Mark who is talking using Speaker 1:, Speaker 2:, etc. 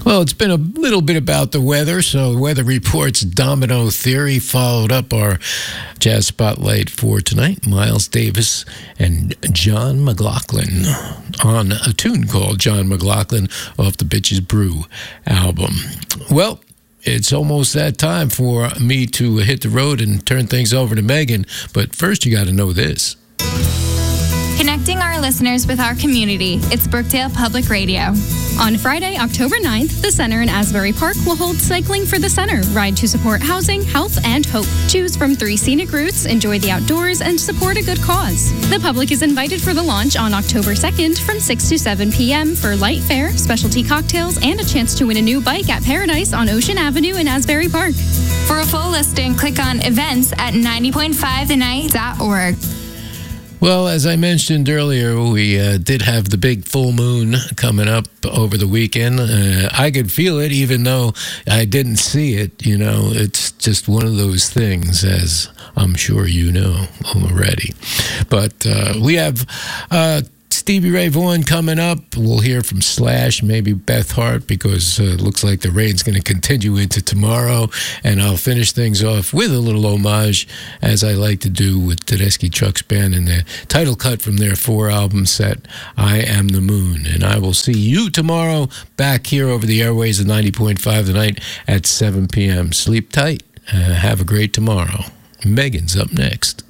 Speaker 1: Well, it's been a little bit about the weather. So, Weather Report's Domino Theory followed up our Jazz Spotlight for tonight. Miles Davis and John McLaughlin on a tune called John McLaughlin off the Bitches Brew album. Well, it's almost that time for me to hit the road and turn things over to Megan. But first, you got to know this.
Speaker 2: Connecting our listeners with our community, it's Brookdale Public Radio.
Speaker 3: On Friday, October 9th, the Center in Asbury Park will hold Cycling for the Center, ride to support housing, health, and hope. Choose from 3 scenic routes, enjoy the outdoors, and support a good cause. The public is invited for the launch on October 2nd from 6 to 7 p.m. for light fare, specialty cocktails, and a chance to win a new bike at Paradise on Ocean Avenue in Asbury Park.
Speaker 2: For a full listing, click on events at 90.5thenight.org.
Speaker 1: Well, as I mentioned earlier, we did have the big full moon coming up over the weekend. I could feel it even though I didn't see it. You know, it's just one of those things, as I'm sure you know already. But we have Stevie Ray Vaughan coming up. We'll hear from Slash, maybe Beth Hart, because it looks like the rain's going to continue into tomorrow. And I'll finish things off with a little homage, as I like to do with Tedeschi Trucks Band and the title cut from their 4-album set, I Am the Moon. And I will see you tomorrow back here over the airways of 90.5 The Night at 7 p.m. Sleep tight. Have a great tomorrow. Megan's up next.